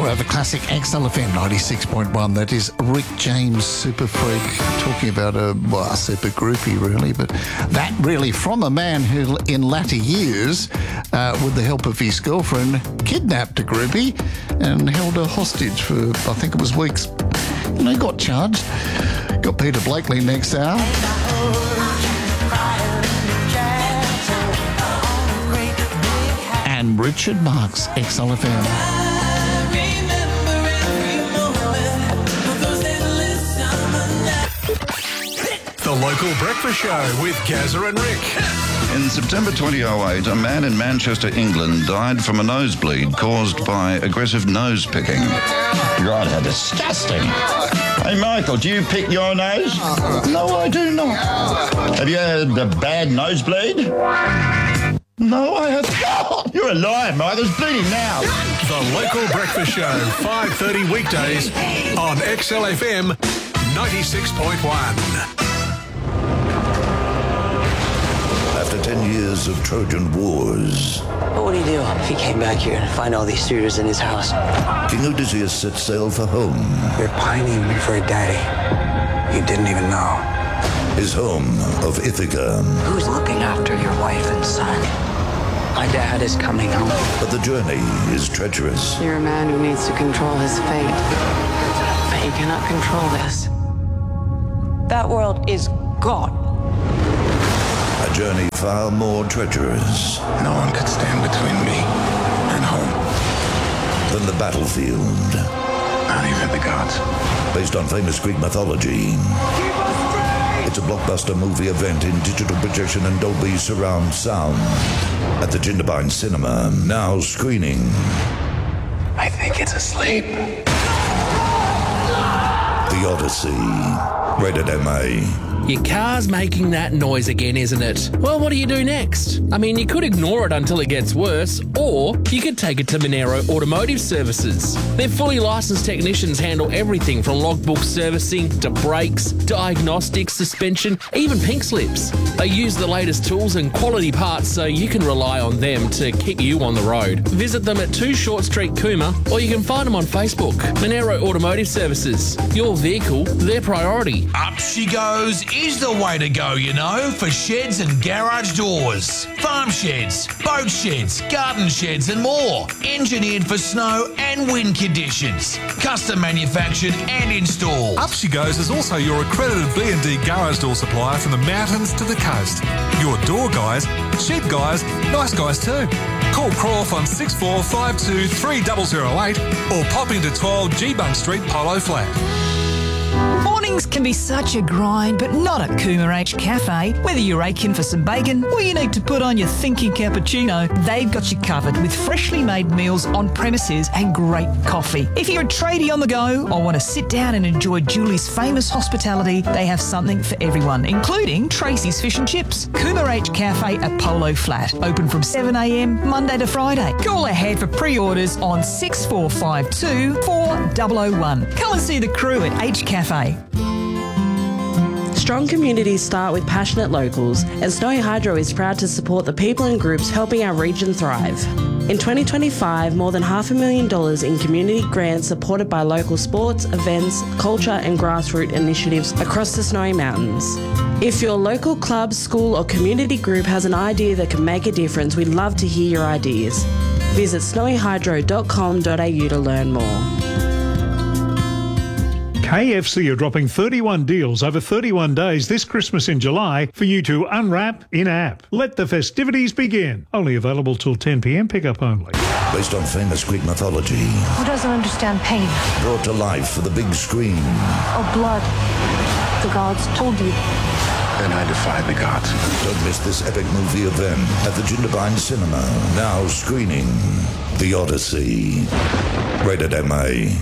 More of a classic XLFM 96.1. That is Rick James, Super Freak, talking about a super groupie, really. But that really from a man who, in latter years, with the help of his girlfriend, kidnapped a groupie and held her hostage for, I think it was weeks. And he got charged. Got Peter Blakely next hour. And Richard Marx, XLFM. The Local Breakfast Show with Gazza and Rick. In September 2008, a man in Manchester, England died from a nosebleed caused by aggressive nose picking. God, how disgusting. Hey, Michael, do you pick your nose? No, I do not. Have you had a bad nosebleed? No, I have not. You're a liar, Michael. It's bleeding now. The Local Breakfast Show, 5:30 weekdays on XLFM 96.1. After 10 years of Trojan Wars, What would he do if he came back here and find all these suitors in his house? King Odysseus set sail for home. You're pining for a daddy you didn't even know. His home of Ithaca. Who's looking after your wife and son? My dad is coming home. But the journey is treacherous. You're a man who needs to control his fate. But you cannot control this. That world is gone. A journey far more treacherous No one could stand between me and home. than the battlefield. Not even the gods. Based on famous Greek mythology. It's a blockbuster movie event in digital projection and Dolby surround sound at the Jindabyne Cinema, now screening. I think it's asleep. The Odyssey, rated MA. Your car's making that noise again, isn't it? Well, what do you do next? I mean, you could ignore it until it gets worse, or you could take it to Monero Automotive Services. Their fully licensed technicians handle everything from logbook servicing to brakes, diagnostics, suspension, even pink slips. They use the latest tools and quality parts so you can rely on them to keep you on the road. Visit them at 2 Short Street, Cooma, or you can find them on Facebook. Monero Automotive Services. Your vehicle, their priority. Up she goes is the way to go, you know, for sheds and garage doors. Farm sheds, boat sheds, garden sheds and more. Engineered for snow and wind conditions. Custom manufactured and installed. Up She Goes is also your accredited B&D garage door supplier from the mountains to the coast. Your door guys, shed guys, nice guys too. Call Croft on 6452 3008 or pop into 12 G-Bunk Street, Polo Flat. Mornings can be such a grind, but not at Cooma H Cafe. Whether you're aching for some bacon or you need to put on your thinking cappuccino, they've got you covered with freshly made meals on premises and great coffee. If you're a tradie on the go or want to sit down and enjoy Julie's famous hospitality, they have something for everyone, including Tracy's Fish and Chips. Cooma H Cafe at Polo Flat, open from 7 a.m. Monday to Friday. Call ahead for pre-orders on 6452 4001. Come and see the crew at H Cafe. Strong communities start with passionate locals, and Snowy Hydro is proud to support the people and groups helping our region thrive. In 2025, more than $500,000 in community grants supported by local sports, events, culture and grassroots initiatives across the Snowy Mountains. If your local club, school or community group has an idea that can make a difference, we'd love to hear your ideas. Visit snowyhydro.com.au to learn more. KFC are dropping 31 deals over 31 days this Christmas in July for you to unwrap in-app. Let the festivities begin. Only available till 10 p.m. Pickup only. Based on famous Greek mythology. Who doesn't understand pain? Brought to life for the big screen. Or blood. The gods told you. Then I defied the gods. Don't miss this epic movie event at the Jindabyne Cinema, now screening The Odyssey. Rated MA.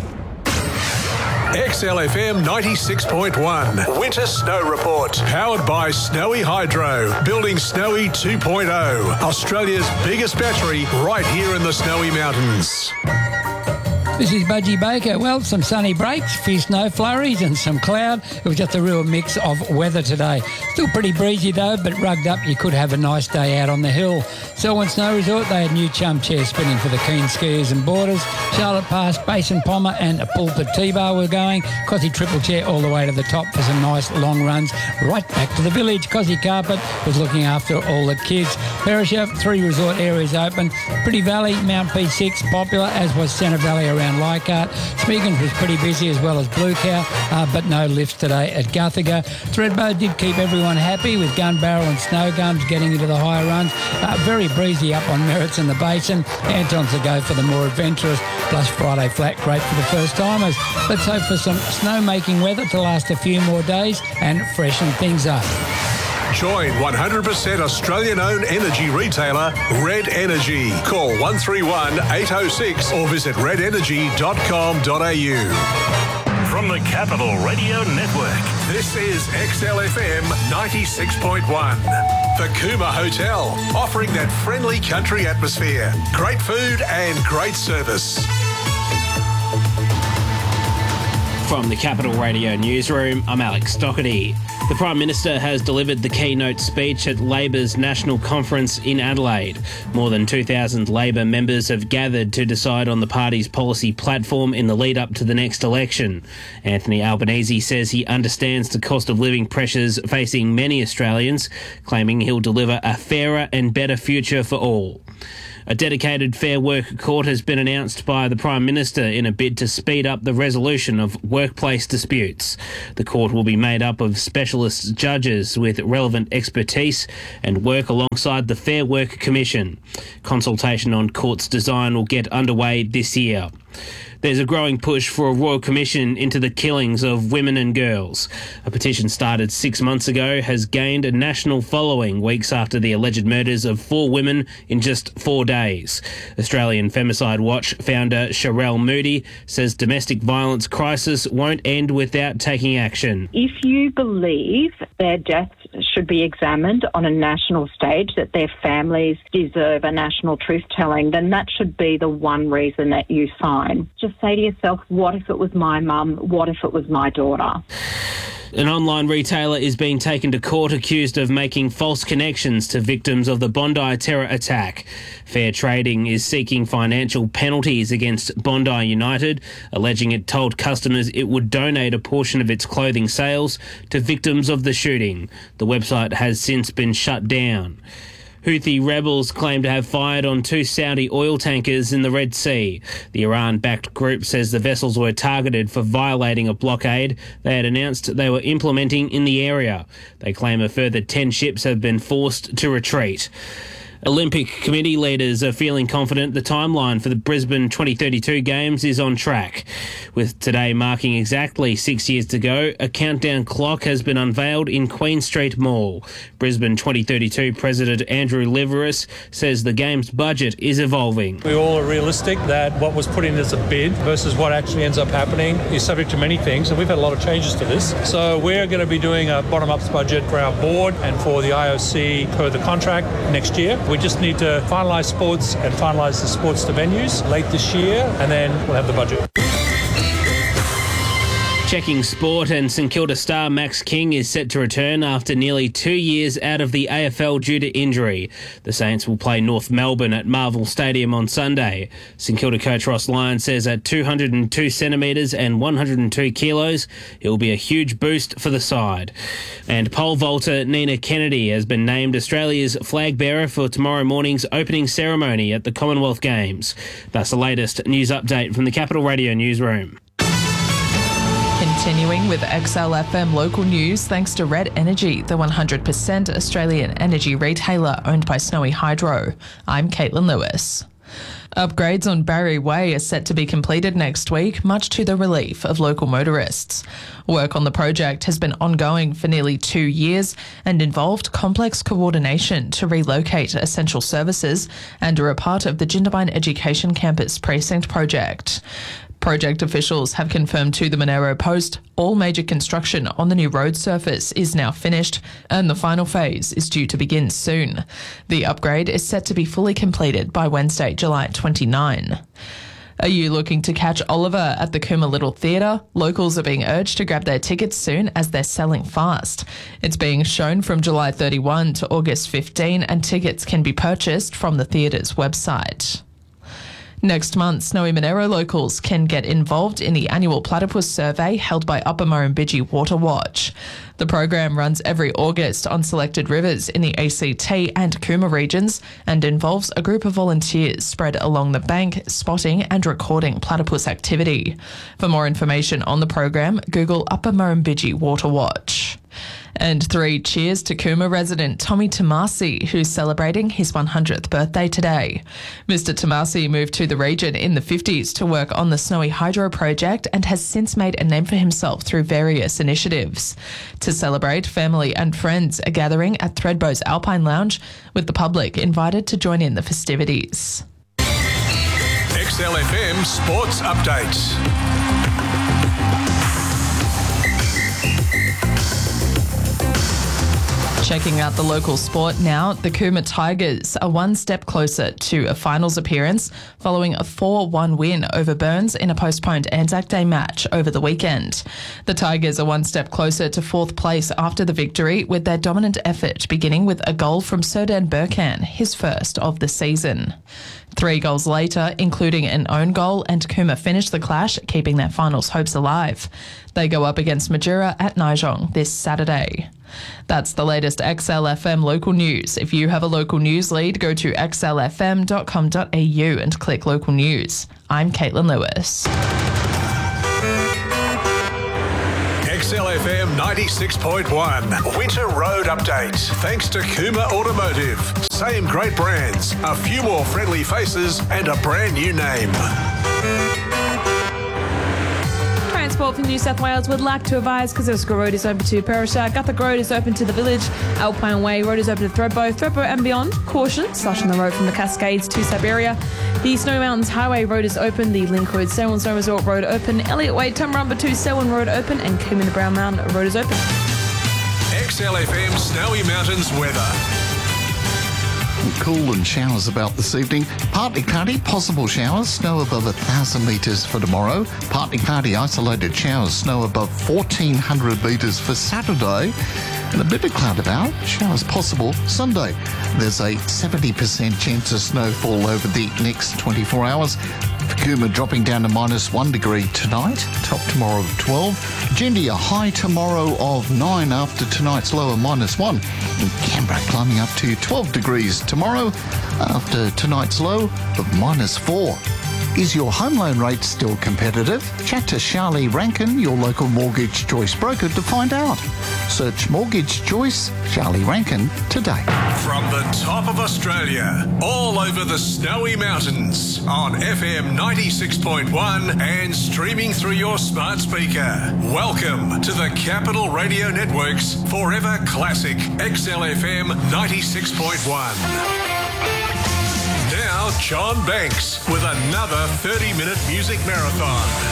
XLFM 96.1 Winter Snow Report. Powered by Snowy Hydro. Building Snowy 2.0. Australia's biggest battery right here in the Snowy Mountains. This is Budgie Baker. Well, some sunny breaks, few snow flurries and some cloud. It was just a real mix of weather today. Still pretty breezy though, but rugged up you could have a nice day out on the hill. Selwyn Snow Resort, they had new chum chairs spinning for the keen skiers and boarders. Charlotte Pass, Basin Pommer and a Pulpit T-Bar were going. Cosy Triple Chair all the way to the top for some nice long runs right back to the village. Cosy Carpet was looking after all the kids. Perisher, 3 resort areas open. Pretty Valley, Mount P6 popular, as was Centre Valley around Leichhardt. Smeagans was pretty busy as well as Blue Cow, but no lifts today at Guthaga. Thredbo did keep everyone happy with Gun Barrel and Snow Guns getting into the higher runs. Very breezy up on Merritts and the Basin. Anton's a go for the more adventurous, plus Friday flat great for the first timers. Let's hope for some snow-making weather to last a few more days and freshen things up. Join 100% Australian-owned energy retailer Red Energy. Call 131 806 or visit redenergy.com.au. From the Capital Radio Network, this is XLFM 96.1. The Cooma Hotel, offering that friendly country atmosphere, great food and great service. From the Capital Radio Newsroom, I'm Alex Doherty. The Prime Minister has delivered the keynote speech at Labor's National Conference in Adelaide. More than 2,000 Labor members have gathered to decide on the party's policy platform in the lead-up to the next election. Anthony Albanese says he understands the cost of living pressures facing many Australians, claiming he'll deliver a fairer and better future for all. A dedicated Fair Work court has been announced by the Prime Minister in a bid to speed up the resolution of workplace disputes. The court will be made up of specialist judges with relevant expertise and work alongside the Fair Work Commission. Consultation on court's design will get underway this year. There's a growing push for a royal commission into the killings of women and girls. A petition started 6 months ago has gained a national following weeks after the alleged murders of 4 women in just 4 days. Australian Femicide Watch founder Sherelle Moody says domestic violence crisis won't end without taking action. If you believe their deaths should be examined on a national stage, that their families deserve a national truth-telling, then that should be the one reason that you sign. Just say to yourself, what if it was my mum? What if it was my daughter? An online retailer is being taken to court accused of making false connections to victims of the Bondi terror attack. Fair Trading is seeking financial penalties against Bondi United, alleging it told customers it would donate a portion of its clothing sales to victims of the shooting. The website has since been shut down. Houthi rebels claim to have fired on 2 Saudi oil tankers in the Red Sea. The Iran-backed group says the vessels were targeted for violating a blockade they had announced they were implementing in the area. They claim a further 10 ships have been forced to retreat. Olympic Committee leaders are feeling confident the timeline for the Brisbane 2032 Games is on track. With today marking exactly 6 years to go, a countdown clock has been unveiled in Queen Street Mall. Brisbane 2032 President Andrew Liveris says the Games budget is evolving. We all are realistic that what was put in as a bid versus what actually ends up happening is subject to many things, and we've had a lot of changes to this. So we're going to be doing a bottom-up budget for our board and for the IOC per the contract next year. We just need to finalise sports and finalise the sports to venues late this year, and then we'll have the budget. Checking sport, and St Kilda star Max King is set to return after nearly 2 years out of the AFL due to injury. The Saints will play North Melbourne at Marvel Stadium on Sunday. St Kilda coach Ross Lyon says at 202 centimetres and 102 kilos, it will be a huge boost for the side. And pole vaulter Nina Kennedy has been named Australia's flag bearer for tomorrow morning's opening ceremony at the Commonwealth Games. That's the latest news update from the Capital Radio Newsroom. Continuing with XLFM local news, thanks to Red Energy, the 100% Australian energy retailer owned by Snowy Hydro. I'm Caitlin Lewis. Upgrades on Barry Way are set to be completed next week, much to the relief of local motorists. Work on the project has been ongoing for nearly 2 years and involved complex coordination to relocate essential services and are a part of the Jindabyne Education Campus Precinct project. Project officials have confirmed to the Monero Post all major construction on the new road surface is now finished and the final phase is due to begin soon. The upgrade is set to be fully completed by Wednesday, July 29. Are you looking to catch Oliver at the Cooma Little Theatre? Locals are being urged to grab their tickets soon as they're selling fast. It's being shown from July 31 to August 15 and tickets can be purchased from the theatre's website. Next month, Snowy Monero locals can get involved in the annual platypus survey held by Upper Murrumbidgee Water Watch. The program runs every August on selected rivers in the ACT and Cooma regions and involves a group of volunteers spread along the bank, spotting and recording platypus activity. For more information on the program, Google Upper Murrumbidgee Water Watch. And 3 cheers to Cooma resident Tommy Tomasi, who's celebrating his 100th birthday today. Mr. Tomasi moved to the region in the 50s to work on the Snowy Hydro project and has since made a name for himself through various initiatives. To celebrate, family and friends are gathering at Thredbo's Alpine Lounge, with the public invited to join in the festivities. XLFM Sports Updates. Checking out the local sport now, the Cooma Tigers are one step closer to a finals appearance following a 4-1 win over Burns in a postponed Anzac Day match over the weekend. The Tigers are one step closer to 4th place after the victory, with their dominant effort beginning with a goal from Serdan Burkan, his first of the season. 3 goals later, including an own goal, and Cooma finished the clash, keeping their finals hopes alive. They go up against Majura at Nijong this Saturday. That's the latest XLFM local news. If you have a local news lead, go to xlfm.com.au and click local news. I'm Caitlin Lewis. XLFM 96.1 Winter Road Update. Thanks to Cooma Automotive. Same great brands, a few more friendly faces and a brand new name. Transport from New South Wales would like to advise Kosciuszko Road is open to Perisher, Guthrie Road is open to the village, Alpine Way Road is open to Thredbo and beyond. Caution, slushing the road from the Cascades to Siberia. The Snowy Mountains Highway Road is open, the Link Road, Selwyn Snow Resort Road open, Elliott Way, Tumbarumba to Selwyn Road open, and Cooma to Brown Mountain Road is open. XLFM Snowy Mountains weather. Cool and showers about this evening. Partly cloudy, possible showers, snow above 1,000 metres for tomorrow. Partly cloudy, isolated showers, snow above 1,400 metres for Saturday. And a bit of cloud about, showers possible Sunday. There's a 70% chance of snowfall over the next 24 hours. Cooma dropping down to -1 degree tonight, top tomorrow of 12. Jindy a high tomorrow of 9 after tonight's low of -1. In Canberra climbing up to 12 degrees tomorrow after tonight's low of -4. Is your home loan rate still competitive? Chat to Charlie Rankin, your local Mortgage Choice broker, to find out. Search Mortgage Choice Charlie Rankin today. From the top of Australia, all over the Snowy Mountains, on FM 96.1 and streaming through your smart speaker. Welcome to the Capital Radio Network's Forever Classic XLFM 96.1. Now, John Banks with another 30-minute music marathon.